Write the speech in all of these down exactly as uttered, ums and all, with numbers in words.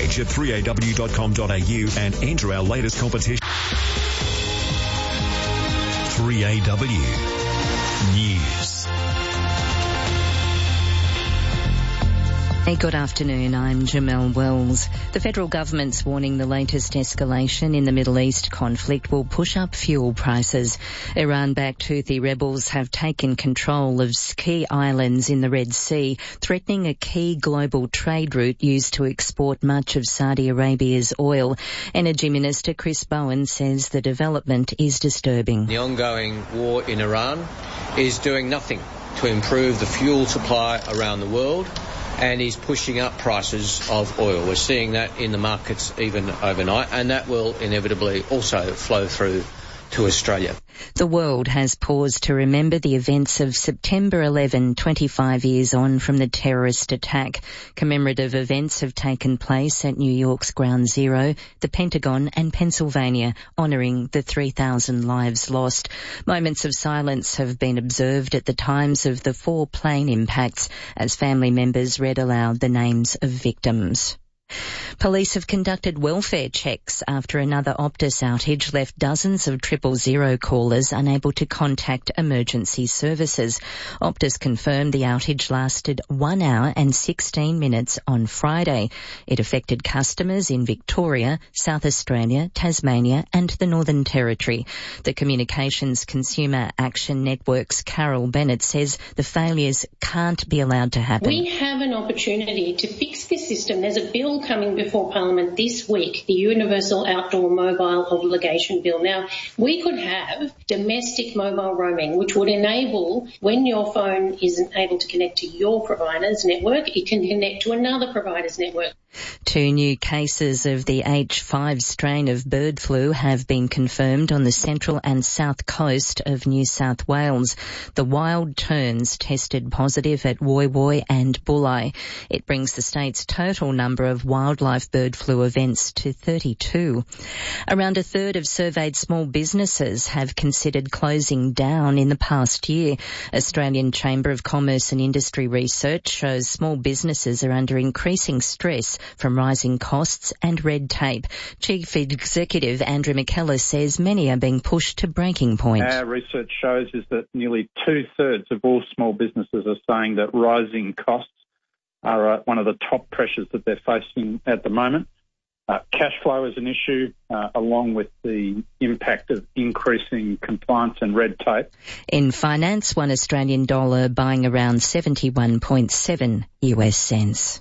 page at three a w dot com dot a u and enter our latest competition. three A W News. Hey, good afternoon. I'm Jamelle Wells. The federal government's warning the latest escalation in the Middle East conflict will push up fuel prices. Iran-backed Houthi rebels have taken control of key islands in the Red Sea, threatening a key global trade route used to export much of Saudi Arabia's oil. Energy Minister Chris Bowen says the development is disturbing. The ongoing war in Iran is doing nothing to improve the fuel supply around the world, and is pushing up prices of oil. We're seeing that in the markets even overnight, and that will inevitably also flow through to Australia. The world has paused to remember the events of September eleventh, twenty-five years on from the terrorist attack. Commemorative events have taken place at New York's Ground Zero, the Pentagon and Pennsylvania, honouring the three thousand lives lost. Moments of silence have been observed at the times of the four plane impacts as family members read aloud the names of victims. Police have conducted welfare checks after another Optus outage left dozens of triple zero callers unable to contact emergency services. Optus confirmed the outage lasted one hour and sixteen minutes on Friday. It affected customers in Victoria, South Australia, Tasmania and the Northern Territory. The Communications Consumer Action Network's Carol Bennett says the failures can't be allowed to happen. We have an opportunity to fix this system. There's a bill coming before Parliament this week, the Universal Outdoor Mobile Obligation Bill. Now, we could have domestic mobile roaming, which would enable, when your phone isn't able to connect to your provider's network, it can connect to another provider's network. Two new cases of the H five strain of bird flu have been confirmed on the central and south coast of New South Wales. The wild terns tested positive at Woy Woy and Bulli. It brings the state's total number of wildlife bird flu events to thirty-two. Around a third of surveyed small businesses have considered closing down in the past year. Australian Chamber of Commerce and Industry research shows small businesses are under increasing stress from rising costs and red tape. Chief Executive Andrew McKellar says many are being pushed to breaking point. Our research shows is that nearly two-thirds of all small businesses are saying that rising costs are uh, one of the top pressures that they're facing at the moment. Uh, cash flow is an issue, uh, along with the impact of increasing compliance and red tape. In finance, one Australian dollar buying around seventy-one point seven U S cents.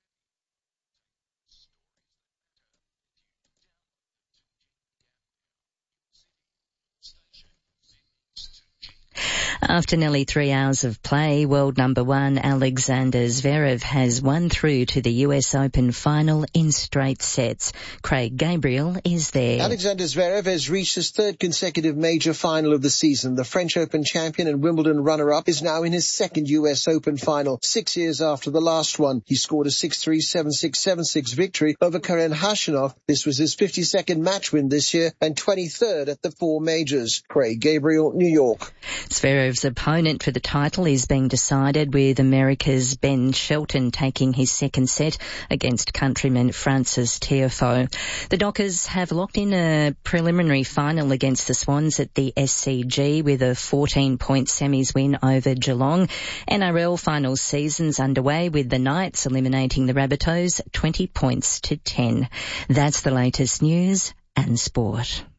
After nearly three hours of play, world number one Alexander Zverev has won through to the U S Open final in straight sets. Craig Gabriel is there. Alexander Zverev has reached his third consecutive major final of the season. The French Open champion and Wimbledon runner-up is now in his second U S Open final, six years after the last one. He scored a six three, seven six, seven six victory over Karen Khachanov. This was his fifty-second match win this year and twenty-third at the four majors. Craig Gabriel, New York. Zverev's opponent for the title is being decided with America's Ben Shelton taking his second set against countryman Francis Tiafoe. The Dockers have locked in a preliminary final against the Swans at the S C G with a fourteen-point semis win over Geelong. N R L final season's underway with the Knights eliminating the Rabbitohs twenty points to ten. That's the latest news and sport.